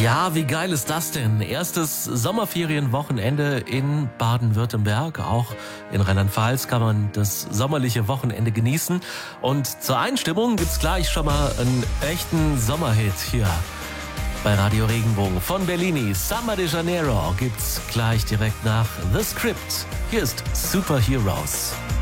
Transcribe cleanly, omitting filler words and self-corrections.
Ja, wie geil ist das denn? Erstes Sommerferienwochenende in Baden-Württemberg. Auch in Rheinland-Pfalz kann man das sommerliche Wochenende genießen. Und zur Einstimmung gibt's gleich schon mal einen echten Sommerhit hier bei Radio Regenbogen. Von Bellini, Samba de Janeiro gibt's gleich direkt nach The Script. Hier ist Superheroes.